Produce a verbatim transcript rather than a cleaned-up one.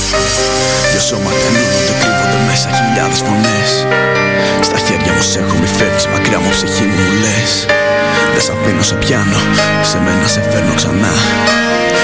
Δυο σώματα ενώνονται, κρύβονται μέσα χιλιάδες φωνές. Στα χέρια μου σ' έχω, μη φεύγεις μακριά μου, ψυχή μου μου λες. Δεν σ' αφήνω, σε πιάνω, σε μένα σε φέρνω ξανά.